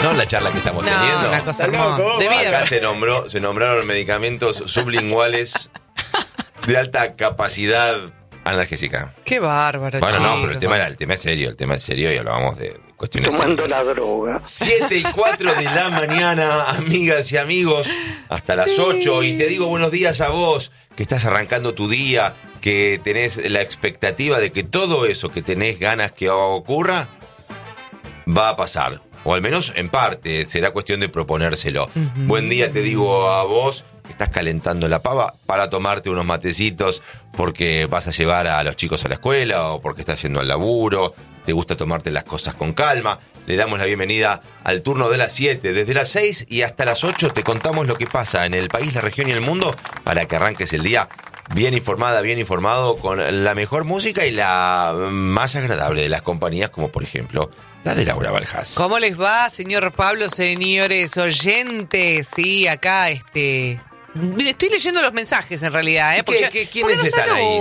No la charla que estamos teniendo. Una cosa hermosa. Acá se nombraron medicamentos sublinguales de alta capacidad analgésica. Qué bárbaro, Bueno, chico. no, pero el tema es serio y hablábamos de cuestiones Tomando serias. la droga. 7:04 de la mañana, amigas y amigos, hasta las 8. Y te digo buenos días a vos, que estás arrancando tu día, que tenés la expectativa de que todo eso que tenés ganas que ocurra, va a pasar. O al menos en parte, será cuestión de proponérselo. Buen día te digo a vos, que estás calentando la pava para tomarte unos matecitos porque vas a llevar a los chicos a la escuela o porque estás yendo al laburo, te gusta tomarte las cosas con calma. Le damos la bienvenida al turno de las 7. Desde las 6 y hasta las 8 te contamos lo que pasa en el país, la región y el mundo para que arranques el día bien informada, bien informado, con la mejor música y la más agradable de las compañías, como por ejemplo la de Laura Baljas. ¿Cómo les va, señor Pablo, señores oyentes? Sí, acá estoy leyendo los mensajes en realidad, ¿Quiénes están ahí?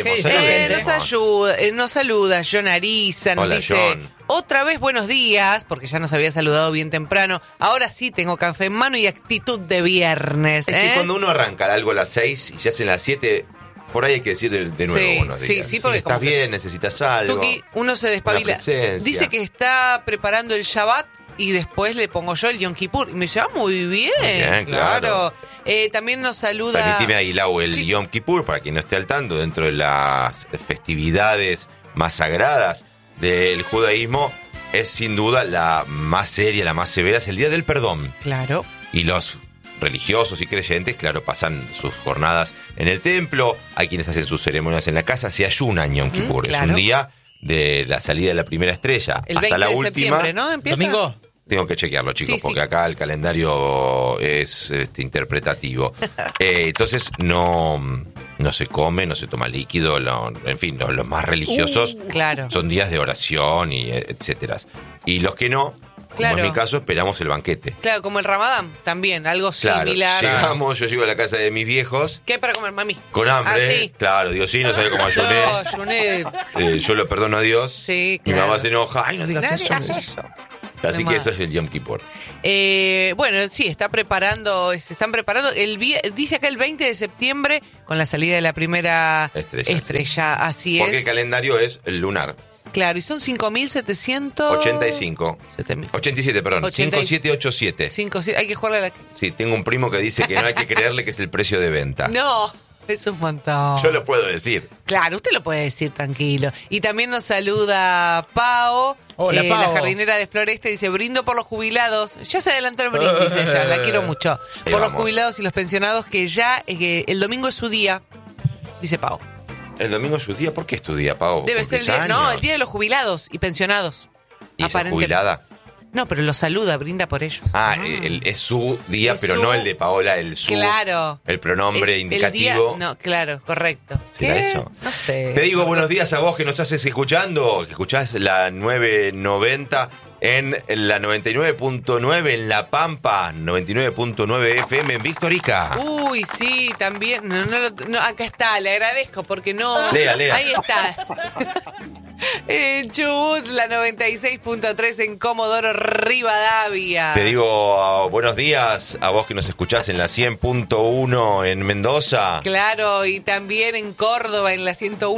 Saludemos. Nos saluda John Ariza, nos Hola, dice John. otra vez buenos días, porque ya nos había saludado bien temprano. Ahora sí tengo café en mano y actitud de viernes. Es que cuando uno arranca algo a las 6 y se hacen las 7, por ahí hay que decir de nuevo Sí, buenos días. sí, porque estás como que- bien, necesitas algo. Tuki, uno se despabila. Una presencia. Dice que está preparando el Shabbat y después le pongo yo el Yom Kippur. Y me dice, muy bien. Muy bien, claro. También nos saluda... Permitime ahí, Lau, el Sí. Yom Kippur, para quien no esté al tanto, dentro de las festividades más sagradas del judaísmo, es sin duda la más seria, la más severa, es el Día del Perdón. Claro. Y los religiosos y creyentes, claro, pasan sus jornadas en el templo, hay quienes hacen sus ceremonias en la casa, se ayunan Yom Kippur, claro. es un día de la salida de la primera estrella El hasta 20 la de última. septiembre, ¿no? ¿Empieza? ¿Domingo? Tengo que chequearlo, chicos, Sí, porque sí. acá el calendario es interpretativo. Entonces no se come, no se toma líquido, en fin, los más religiosos Claro. son días de oración y etcétera. Y los que no, Claro. como en mi caso, esperamos el banquete. Claro, como el Ramadán, también, algo Claro, similar. yo llego a la casa de mis viejos ¿Qué hay para comer, mami? con hambre, Ah, sí. claro, Dios sí, no sabe cómo ayuné. No, ayuné. Yo lo perdono a Dios. Sí, Mi claro. mamá se enoja, ay, no digas No eso. digas eso. Así No que más. eso es el Yom Kippur. Bueno, sí, se están preparando dice acá el 20 de septiembre con la salida de la primera estrella, así Porque es. el calendario es lunar. Claro, y son 5.700... 85. 87, perdón. 5787. 5, hay que jugarle a la... Sí, tengo un primo que dice que no hay que creerle que es el precio de venta. No, es un montón. Yo lo puedo decir. Claro, usted lo puede decir tranquilo. Y también nos saluda Pao. Hola, Pao. La jardinera de Floresta dice, brindo por los jubilados. Ya se adelantó el brindis ella, la quiero mucho. Ahí Por los vamos. jubilados y los pensionados que ya el domingo es su día, dice Pao. El domingo es su día. ¿Por qué es tu día, Pau? Debe ser el día, no, el día de los jubilados y pensionados. ¿Y esa Aparente- jubilada? No, pero los saluda, brinda por ellos. Ah, es su día, Es pero su- no el de Paola, el su. Claro. El pronombre Es el indicativo. día- no, claro, correcto. ¿Será ¿Qué? eso? No sé. Te digo buenos días a vos que nos estás escuchando, que escuchás la 990 en la 99.9 en La Pampa, 99.9 FM en Victorica. Uy, sí, también. No, acá está, le agradezco porque no. Lea. Ahí está. En Chubut, la 96.3 en Comodoro Rivadavia. Te digo buenos días a vos que nos escuchás en la 100.1 en Mendoza. Claro, y también en Córdoba, en la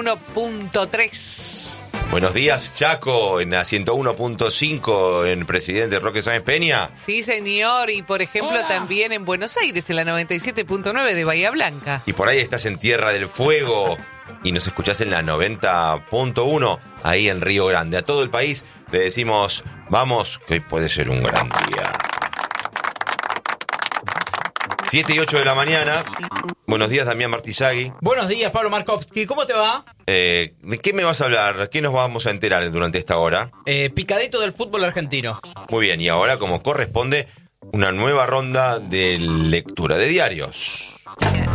101.3. Buenos días, Chaco, en la 101.5 en Presidente Roque Sáenz Peña. Sí, señor. Y por ejemplo, también en Buenos Aires, en la 97.9 de Bahía Blanca. Y por ahí estás en Tierra del Fuego y nos escuchás en la 90.1 ahí en Río Grande. A todo el país le decimos, vamos, que hoy puede ser un gran día. 7 y 8 de la mañana. Buenos días, Damián Martillagui. Buenos días, Pablo Markovsky. ¿Cómo te va? ¿De qué me vas a hablar? ¿Qué nos vamos a enterar durante esta hora? Picadito del fútbol argentino. Muy bien, y ahora, como corresponde, una nueva ronda de lectura de diarios.